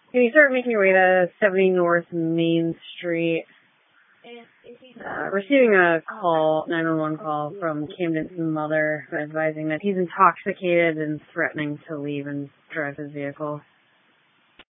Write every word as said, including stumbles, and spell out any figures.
Can you start making your way to seventy North Main Street? Uh, receiving a call, nine one one call from Camden's mother advising that he's intoxicated and threatening to leave and drive his vehicle.